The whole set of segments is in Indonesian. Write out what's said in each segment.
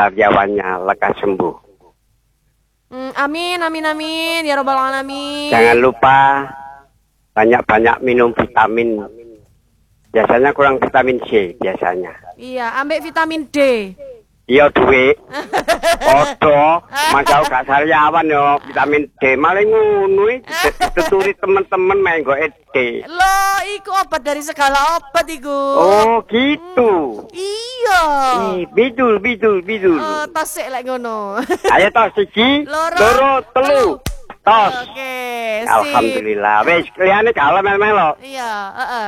sariawannya lekas sembuh. Amin, amin, amin. Ya Rabbal Alamin. Jangan lupa banyak-banyak minum vitamin. Biasanya kurang vitamin C biasanya. Iya, ambek vitamin D. Iya duwe. Odo, masau gak sariawan yo vitamin D malah ngono iki dituturi teman-teman main go D. Loh, iku obat dari segala obat iku. Oh, gitu. Iya. Bidul. Tos sik lek ngono. Ayo tos siji, loro, telu. Tos. Oke, sip. Alhamdulillah. Wis liyane kalem melo. Iya, heeh.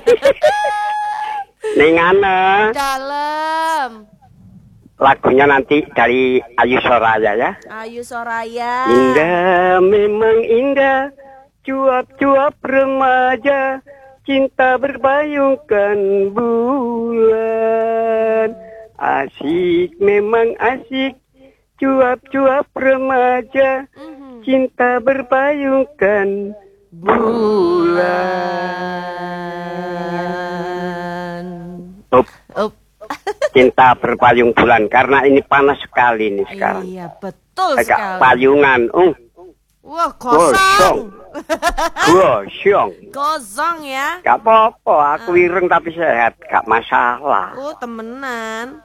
Ning ana Dalam. lagunya nanti dari Ayu Soraya ya. Ayu Soraya. Indah memang indah, cuap-cuap remaja, cinta berpayungkan bulan. Asik memang asik, cuap-cuap remaja, cinta berpayungkan bulan. Up. Cinta berpayung bulan karena ini panas sekali nih sekarang. Iya, betul Agak sekali. payungan. Wah, kosong. Gosong ya. Gak apa-apa, aku ireng tapi sehat, gak masalah. Oh, temenan.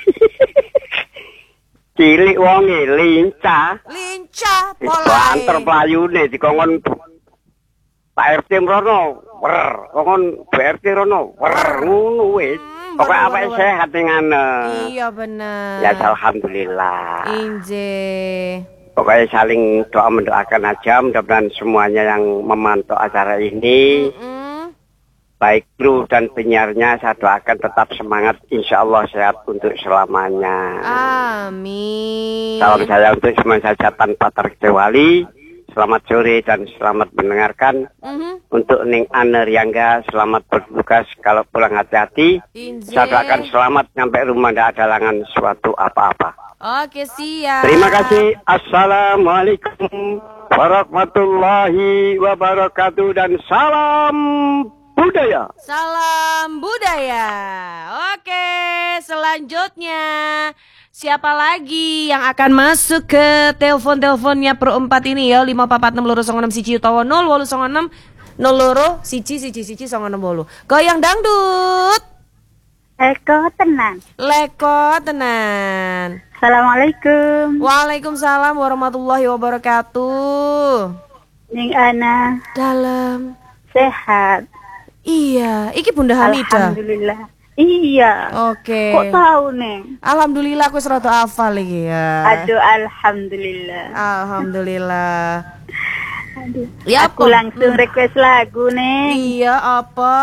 Cilik wonge lincah. Lincah Banter polae. playune dikongkon Pak RT mrono, wer, kongkon BRT rono, wer, ngono wis. Pokoke awake sehat dengan Iya bener. ya alhamdulillah. Inje. Pokoknya saling doa mendoakan aja, mudah-mudahan semuanya yang memantau acara ini, baik kru dan penyiarnya, saya doakan tetap semangat, insya Allah sehat untuk selamanya. Amin. Salam saya untuk semua saja tanpa terkecuali. Selamat sore dan selamat mendengarkan. Untuk Ning Ane Riyangga, selamat bertugas, kalau pulang hati-hati. Saya doakan selamat sampai rumah, tidak ada halangan suatu apa-apa. Oke, siap. Terima kasih. Assalamualaikum warahmatullahi wabarakatuh dan salam budaya. Salam budaya. Oke, selanjutnya siapa lagi yang akan masuk ke telepon-teleponnya per 4 ini ya? 544 siji utawa 0896 02 siji 968. Goyang dangdut. Eko tenan. Leko tenan. Assalamualaikum. Waalaikumsalam warahmatullahi wabarakatuh. Ning Ana Dalam. sehat. Iya, iki Bunda Hamidah. Alhamdulillah. Iya. Oke. Kok tahu Neng? Alhamdulillah aku serata hafal iki ya. Aduh, alhamdulillah. Alhamdulillah. Aduh. Ya, aku apa? langsung request lagu Neng. Iya, apa?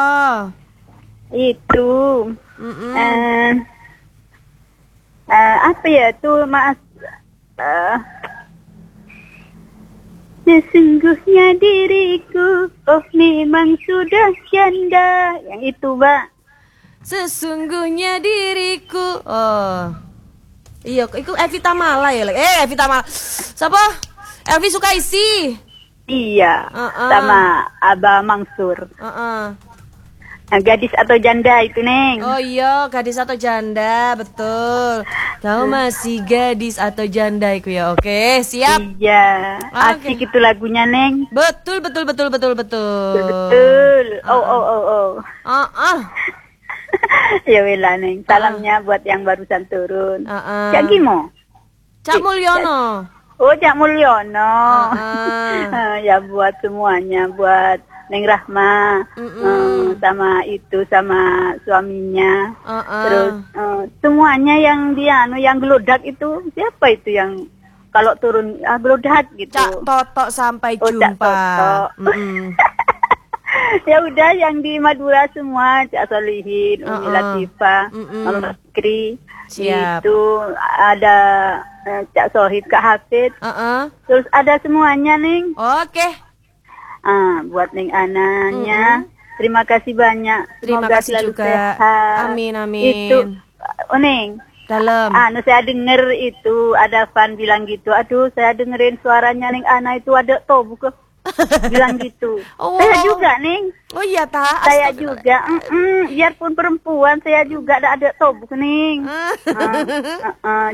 Itu. Apa ya tuh Mas? Sesungguhnya diriku, oh memang sudah janda. Yang itu, Mbak. Sesungguhnya diriku. Oh. Iya, itu Evita Mala ya. Evita Mala. Siapa? Elvi Sukaisi. Iya. Sama Abah Mangsur. Gadis atau janda itu, Neng. Oh iya, gadis atau janda, betul. Kau masih gadis atau janda itu ya. Oke, siap. Iya. Asik itu lagunya, Neng. Betul. Betul. Ya wela, Neng. Salamnya buat yang barusan turun. Cak Gimo. Cak Mulyono. Oh, Cak Mulyono. Ya buat semuanya, buat Neng Rahma, sama itu, sama suaminya. Terus semuanya yang dia, yang gelodak itu, siapa itu yang kalau turun gelodak gitu. Cak Toto sampai jumpa. Cak Toto. Ya udah yang di Madura semua, Cak Solihin, Umi Latifah, Mama Fikri. Siap. Itu ada Cak Sohid, Kak Hafid. Terus ada semuanya, Neng. Oke. Buat Neng Ananya, terima kasih banyak. Terima Semoga kasih selalu juga. sehat. Amin. Itu, Neng. Dalam. Saya denger itu ada fan bilang gitu. Aduh, saya dengerin suaranya Neng Ana itu ada bukan bilang gitu. Saya juga, Neng. Oh iya, tak. Saya juga. Biarpun perempuan, saya juga ada tobuk, Neng.